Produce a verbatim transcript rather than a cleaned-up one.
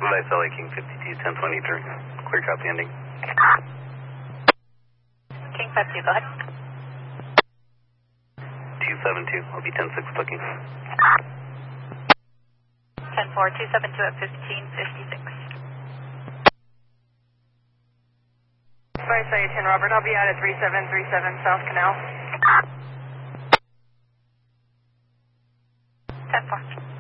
By Sully King fifty-two, ten twenty-three. Clear copy ending. King fifty-two, go ahead. two seven two, I'll be ten six booking. ten four, two seven two at fifteen fifty-six. By Sully ten Robert, I'll be out at three seven three seven South Canal. ten four.